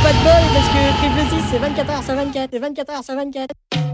pas de bol parce que triple 6 c'est 24 heures sur 24 et 24 heures sur 24.